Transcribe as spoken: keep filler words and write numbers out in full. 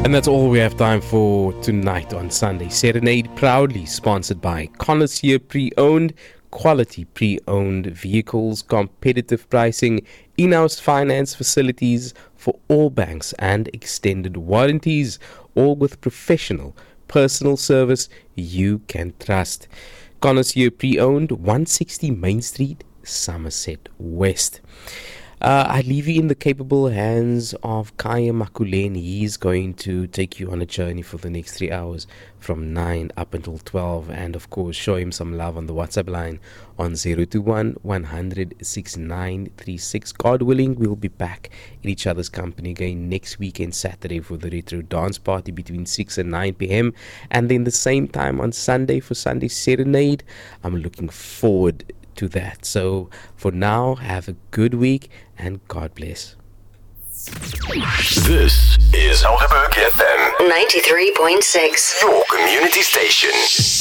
And that's all we have time for tonight on Sunday Serenade, proudly sponsored by Connoisseur Pre-Owned, quality pre-owned vehicles, competitive pricing, in-house finance facilities for all banks and extended warranties, all with professional personal service you can trust. Connoisseur Pre-Owned, one sixty Main Street, Somerset West. Uh, I leave you in the capable hands of Kaya Makuleni. He's going to take you on a journey for the next three hours from nine up until twelve. And of course, show him some love on the WhatsApp line on zero two one, one hundred, sixty-nine thirty-six. God willing, we'll be back in each other's company again next weekend, Saturday, for the Retro Dance Party between six and nine p.m. And then the same time on Sunday for Sunday Serenade. I'm looking forward to that. So for now, have a good week and God bless. This is Helderberg F M ninety-three point six, your community station.